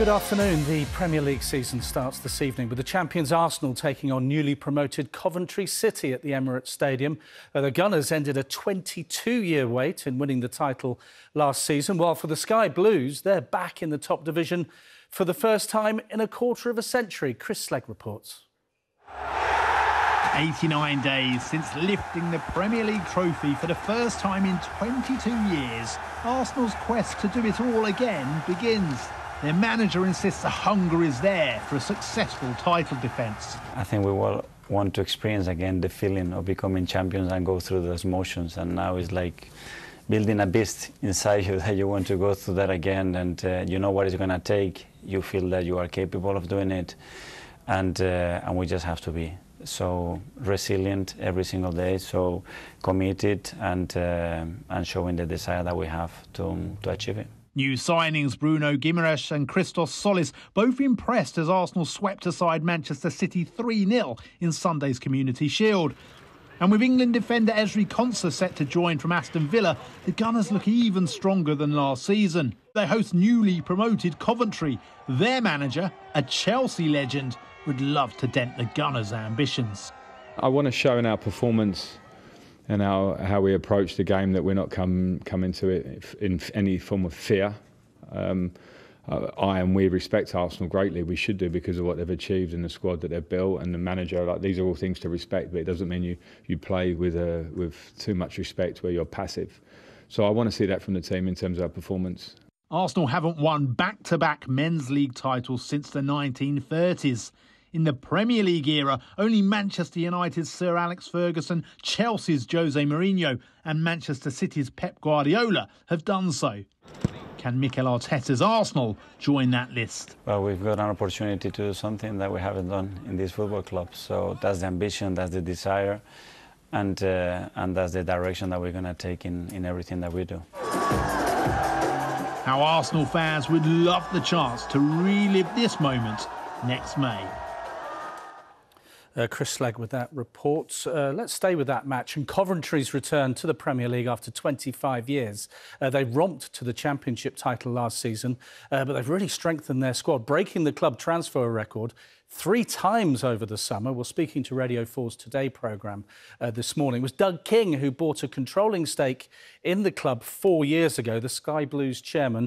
Good afternoon. The Premier League season starts this evening with the champions Arsenal taking on newly promoted Coventry City at the Emirates Stadium. The Gunners ended a 22-year wait in winning the title last season, while for the Sky Blues, they're back in the top division for the first time in a quarter of a century. Chris Slegg reports. 89 days since lifting the Premier League trophy for the first time in 22 years, Arsenal's quest to do it all again begins. Their manager insists the hunger is there for a successful title defence. I think we all want to experience again the feeling of becoming champions and go through those motions. And now it's like building a beast inside you that you want to go through that again. And you know what it's going to take. You feel that you are capable of doing it. And we just have to be so resilient every single day, so committed and showing the desire that we have to achieve it. New signings Bruno Guimaraes and Christos Solis both impressed as Arsenal swept aside Manchester City 3-0 in Sunday's Community Shield. And with England defender Ezri Konsa set to join from Aston Villa, the Gunners look even stronger than last season. They host newly promoted Coventry. Their manager, a Chelsea legend, would love to dent the Gunners' ambitions. I want to show in our performance and how we approach the game that we're not come into it in any form of fear. We respect Arsenal greatly. We should do, because of what they've achieved and the squad that they've built and the manager. Like, these are all things to respect, but it doesn't mean you play with too much respect where you're passive. So I want to see that from the team in terms of our performance. Arsenal haven't won back-to-back men's league titles since the 1930s. In the Premier League era, only Manchester United's Sir Alex Ferguson, Chelsea's Jose Mourinho and Manchester City's Pep Guardiola have done so. Can Mikel Arteta's Arsenal join that list? Well, we've got an opportunity to do something that we haven't done in this football club. So that's the ambition, that's the desire, and that's the direction that we're going to take in everything that we do. How Arsenal fans would love the chance to relive this moment next May. Chris Slegg with that report. Let's stay with that match and Coventry's return to the Premier League after 25 years. They romped to the Championship title last season, but they've really strengthened their squad, breaking the club transfer record 3 times over the summer. Well, speaking to Radio 4's Today programme this morning was Doug King, who bought a controlling stake in the club 4 years ago, the Sky Blues chairman.